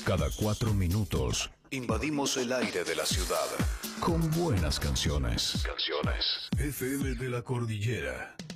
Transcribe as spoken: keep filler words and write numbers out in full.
Cada cuatro minutos invadimos el aire de la ciudad con buenas canciones. Canciones. F M de la Cordillera.